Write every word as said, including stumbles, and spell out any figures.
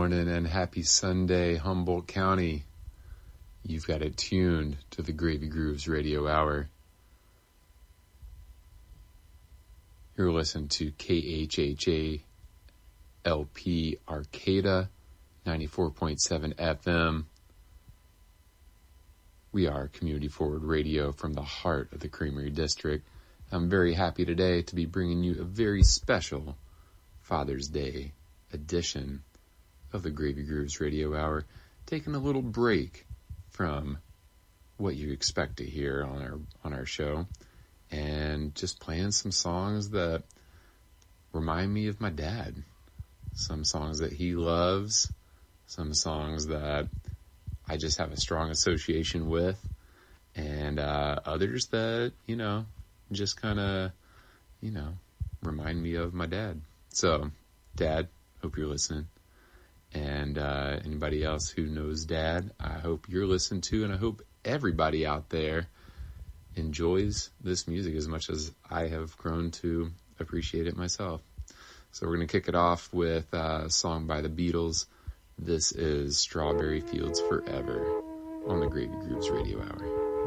morning and happy Sunday, Humboldt County. You've got it tuned to the Gravy Grooves Radio Hour. You're listening to K H H A L P Arcata, ninety-four point seven F M. We are Community Forward Radio from the heart of the Creamery District. I'm very happy today to be bringing you a very special Father's Day edition of the Gravy Grooves Radio Hour, taking a little break from what you expect to hear on our on our show, and just playing some songs that remind me of my dad. Some songs that he loves, some songs that I just have a strong association with, and uh, others that, you know, just kind of, you know, remind me of my dad. So, Dad, hope you're listening. And uh, anybody else who knows Dad, I hope you're listening too, and I hope everybody out there enjoys this music as much as I have grown to appreciate it myself. So we're going to kick it off with a song by the Beatles. This is Strawberry Fields Forever on the Gravy Grooves Radio Hour.